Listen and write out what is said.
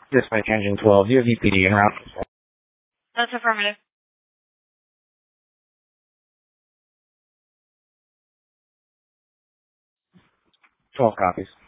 Dispatch Engine 12, do you have EPD en route? That's affirmative. 12 copies.